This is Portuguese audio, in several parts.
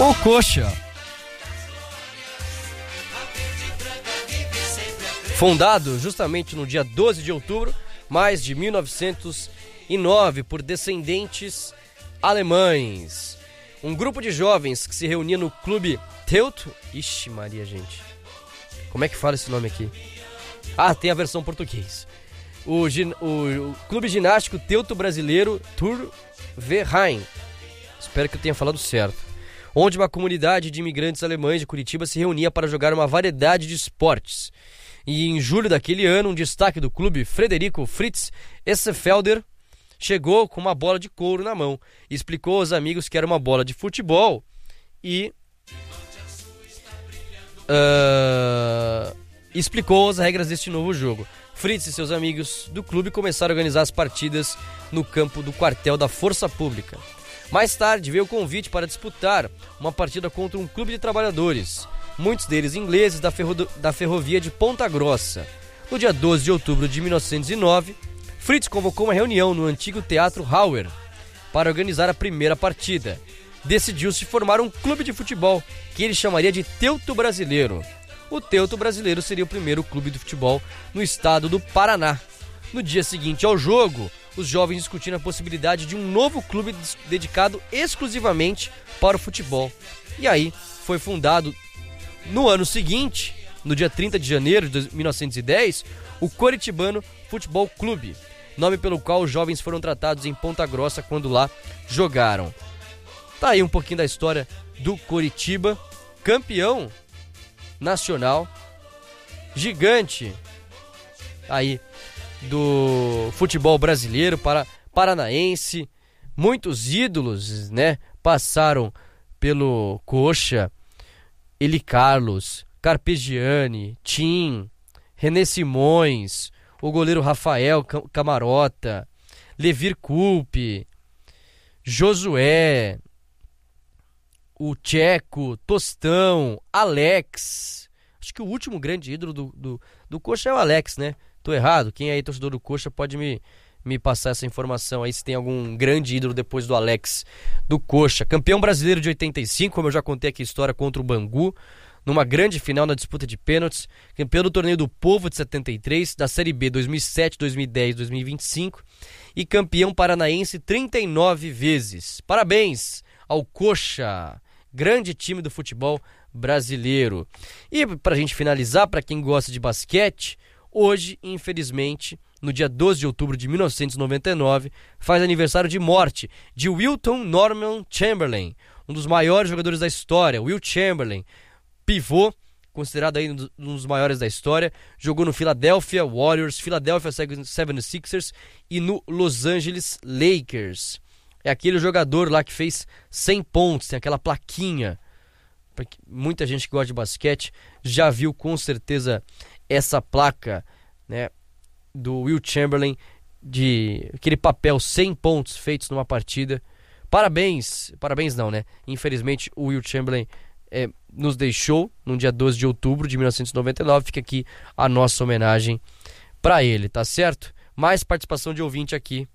O Coxa. Fundado justamente no dia 12 de outubro, mais de 1909, por descendentes alemães. Um grupo de jovens que se reunia no clube Teuto... Ixi Maria, gente. Como é que fala esse nome aqui? Ah, tem a versão português. O Clube Ginástico Teuto Brasileiro Turverein. Espero que eu tenha falado certo. Onde uma comunidade de imigrantes alemães de Curitiba se reunia para jogar uma variedade de esportes. E em julho daquele ano, um destaque do clube, Frederico Fritz Essefelder, chegou com uma bola de couro na mão e explicou aos amigos que era uma bola de futebol e explicou as regras deste novo jogo. Fritz e seus amigos do clube começaram a organizar as partidas no campo do quartel da Força Pública. Mais tarde veio o convite para disputar uma partida contra um clube de trabalhadores, muitos deles ingleses da ferrovia de Ponta Grossa. No dia 12 de outubro de 1909, Fritz convocou uma reunião no antigo Teatro Hauer para organizar a primeira partida. Decidiu-se formar um clube de futebol, que ele chamaria de Teuto Brasileiro. O Teuto Brasileiro seria o primeiro clube de futebol no estado do Paraná. No dia seguinte ao jogo, os jovens discutiram a possibilidade de um novo clube dedicado exclusivamente para o futebol. E aí foi fundado, no ano seguinte, no dia 30 de janeiro de 1910, o Coritibano Futebol Clube, nome pelo qual os jovens foram tratados em Ponta Grossa quando lá jogaram. Tá aí um pouquinho da história do Coritiba, campeão nacional, gigante aí do futebol brasileiro, paranaense. Muitos ídolos, né, passaram pelo Coxa. Eli Carlos, Carpegiani, Tim, René Simões, o goleiro Rafael Camarota, Levir Culpe, Josué, o Tcheco, Tostão, Alex. Acho que o último grande ídolo do Coxa é o Alex, né? Tô errado? Quem aí, torcedor do Coxa, pode me passar essa informação aí, se tem algum grande ídolo depois do Alex do Coxa. Campeão brasileiro de 85, como eu já contei aqui a história, contra o Bangu, numa grande final na disputa de pênaltis. Campeão do Torneio do Povo de 73, da Série B 2007, 2010, 2025 e campeão paranaense 39 vezes. Parabéns ao Coxa, grande time do futebol brasileiro. E pra gente finalizar, pra quem gosta de basquete, hoje, infelizmente, no dia 12 de outubro de 1999, faz aniversário de morte de Wilton Norman Chamberlain, um dos maiores jogadores da história. Will Chamberlain, pivô, considerado aí um dos maiores da história, jogou no Philadelphia Warriors, Philadelphia 76ers e no Los Angeles Lakers. É aquele jogador lá que fez 100 pontos, tem aquela plaquinha. Muita gente que gosta de basquete já viu com certeza essa placa, né, do Will Chamberlain, de aquele papel 100 pontos feitos numa partida. Parabéns não, né? Infelizmente o Will Chamberlain nos deixou no dia 12 de outubro de 1999. Fica aqui a nossa homenagem para ele, tá certo? Mais participação de ouvinte aqui.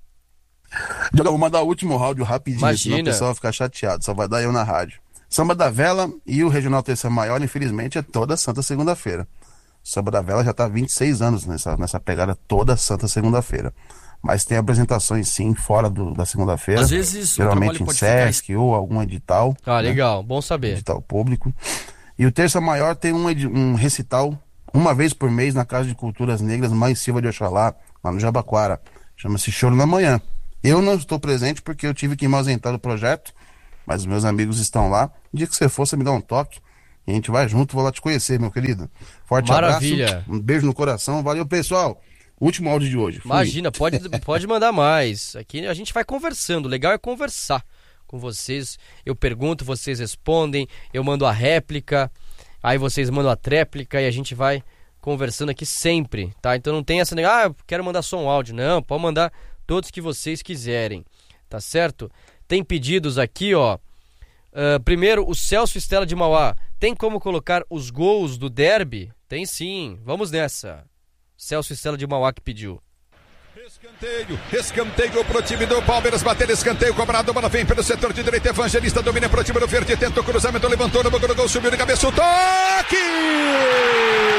Eu vou mandar o último áudio rapidinho, Imagina. Senão o pessoal vai ficar chateado, só vai dar eu na rádio. Samba da Vela e o Regional Terceira Maior, infelizmente, é toda santa segunda-feira. Samba da Vela já está há 26 anos nessa pegada toda santa segunda-feira. Mas tem apresentações sim, fora da segunda-feira. Às vezes geralmente em Sesc ou algum edital. Ah, né? Legal, bom saber. Edital público. E o Terça Maior tem um recital uma vez por mês na Casa de Culturas Negras, Mãe Silva de Oxalá, lá no Jabaquara. Chama-se Choro na Manhã. Eu não estou presente porque eu tive que me ausentar do projeto, mas os meus amigos estão lá. O dia que você for, você me dá um toque e a gente vai junto, vou lá te conhecer, meu querido. Forte Maravilha. abraço, um beijo no coração, valeu, pessoal. Último áudio de hoje. Fui. Imagina, pode mandar mais. Aqui a gente vai conversando, o legal é conversar com vocês. Eu pergunto, vocês respondem, eu mando a réplica, aí vocês mandam a tréplica e a gente vai conversando aqui sempre, tá? Então não tem essa, eu quero mandar só um áudio. Não, pode mandar todos que vocês quiserem, tá certo? Tem pedidos aqui, ó. Primeiro, o Celso Estela de Mauá. Tem como colocar os gols do derby? Tem sim, vamos nessa. Celso Estela de Mauá que pediu. Escanteio pro time do Palmeiras, bater escanteio, cobrado, a bola vem pelo setor de direita, Evangelista domina pro time do Verde, tentou cruzamento, levantou no boca do gol, subiu de cabeça, o toque!